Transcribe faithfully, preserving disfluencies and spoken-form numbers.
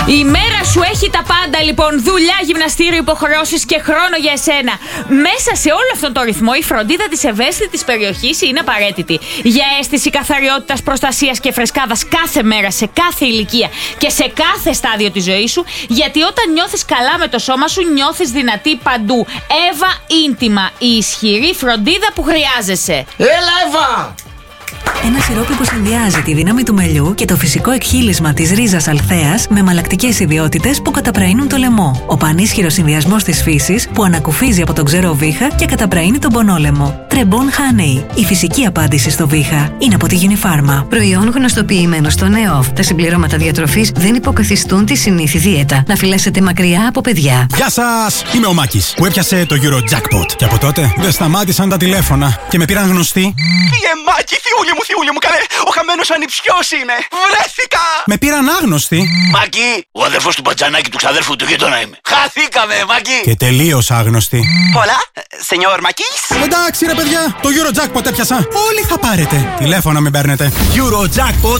Η μέρα σου έχει τα πάντα, λοιπόν. Δουλειά, γυμναστήριο, υποχρεώσεις και χρόνο για εσένα. Μέσα σε όλο αυτόν τον ρυθμό, η φροντίδα της ευαίσθητης περιοχής είναι απαραίτητη. Για αίσθηση καθαριότητας, προστασίας και φρεσκάδας κάθε μέρα, σε κάθε ηλικία και σε κάθε στάδιο της ζωής σου. Γιατί όταν νιώθεις καλά με το σώμα σου, νιώθεις δυνατή παντού. Εύα Ίντιμα, η ισχυρή φροντίδα που χρειάζεσαι. Έλα, Εύα! Ένα σιρόπι που συνδυάζει τη δύναμη του μελιού και το φυσικό εκχύλισμα της ρίζας αλθέας με μαλακτικές ιδιότητες που καταπραίνουν το λαιμό. Ο πανίσχυρος συνδυασμός της φύσης που ανακουφίζει από τον ξερό βήχα και καταπραίνει τον πονόλαιμο. Τρεμπόν Honey. Η φυσική απάντηση στο βήχα είναι από τη Unifarma. Προϊόν γνωστοποιημένο στο ΝΕΟΦ. Τα συμπληρώματα διατροφής δεν υποκαθιστούν τη συνήθη δίαιτα. Να φυλάσσετε μακριά από παιδιά. Γεια σας! Είμαι ο Μάκης που έπιασε το Eurojackpot. Και από τότε δεν σταμάτησαν τα τηλέφωνα και με πήραν γνωστοί. Φύγε, Μάκη, θιούλη μου, θιούλη μου, καλέ! Ο χαμένος ανιψιός είναι! Βρέθηκα! Με πήραν άγνωστοι. Μάκη, ο αδερφός του Πατζανάκη του ξαδέρφου του γείτονα είμαι. Χαθήκαμε, Μάκη! Και τελείως άγνωστοι. Πολλά, σενιόρ Μάκης. Εντάξει ρε παιδιά, το Eurojackpot έπιασα. Όλοι θα πάρετε. Τηλέφωνα μην παίρνετε. Eurojackpot